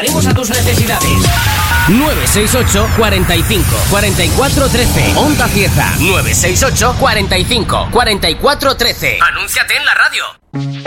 Haremos a tus necesidades. 968 45 44 13. Onda Cieza. 968 45 44 13. Anúnciate en la radio.